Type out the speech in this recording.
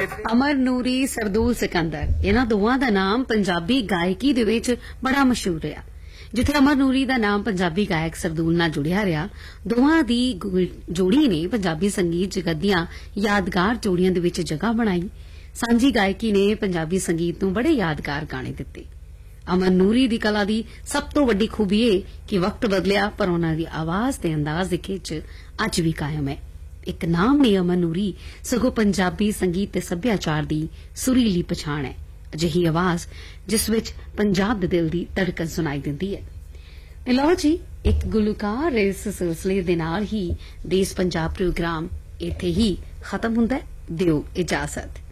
ਅਮਰ ਨੂਰੀ, ਸਰਦੂਲ ਸਿਕੰਦਰ, ਇਹਨਾਂ ਦੋਵਾਂ ਦਾ ਨਾਮ ਪੰਜਾਬੀ ਗਾਇਕੀ ਦੇ ਵਿੱਚ ਬੜਾ ਮਸ਼ਹੂਰ ਰਿਹਾ। ਜਿੱਥੇ ਅਮਰ ਨੂਰੀ ਦਾ ਨਾਮ ਪੰਜਾਬੀ ਗਾਇਕ ਸਰਦੂਲ ਨਾਲ ਜੁੜਿਆ ਰਿਹਾ, ਦੋਵਾਂ ਦੀ ਜੋੜੀ ਨੇ ਪੰਜਾਬੀ ਸੰਗੀਤ ਜਗਤ ਦੀਆਂ ਯਾਦਗਾਰ ਜੋੜੀਆਂ ਦੇ ਵਿੱਚ ਜਗ੍ਹਾ ਬਣਾਈ। ਸਾਂਝੀ ਗਾਇਕੀ ਨੇ ਪੰਜਾਬੀ ਸੰਗੀਤ ਨੂੰ ਬੜੇ ਯਾਦਗਾਰ ਗਾਣੇ ਦਿੱਤੇ। ਅਮਰ ਨੂਰੀ ਦੀ ਕਲਾ ਦੀ ਸਭ ਤੋਂ ਵੱਡੀ ਖੂਬੀ ਇਹ ਕਿ ਵਕਤ ਬਦਲਿਆ ਪਰ ਉਹਨਾਂ ਦੀ ਆਵਾਜ਼ ਤੇ ਅੰਦਾਜ਼ ਦੀ ਖਿੱਚ ਅੱਜ ਵੀ ਕਾਇਮ ਹੈ। ਇੱਕ ਨਾਮ ਨਹੀਂ ਅਮਰ ਨੂਰੀ, ਸਗੋਂ ਪੰਜਾਬੀ ਸੰਗੀਤ ਤੇ ਸੱਭਿਆਚਾਰ ਦੀ ਸੁਰੀਲੀ ਪਛਾਣ ਹੈ। ਅਜਿਹੀ ਆਵਾਜ਼ ਜਿਸ ਵਿੱਚ ਪੰਜਾਬ ਦੇ ਦਿਲ ਦੀ ਧੜਕਨ ਸੁਣਾਈ ਦਿੰਦੀ ਹੈ। ਲਓ ਜੀ, ਇੱਕ ਗੁਲਕਾਰ ਇਸ ਸਿਲਸਿਲੇ ਦੇ ਨਾਲ ਹੀ ਦੇਸ਼ ਪੰਜਾਬ ਪ੍ਰੋਗਰਾਮ ਇੱਥੇ ਹੀ ਖਤਮ ਹੁੰਦਾ ਹੈ। ਦਿਓ ਇਜਾਜ਼ਤ।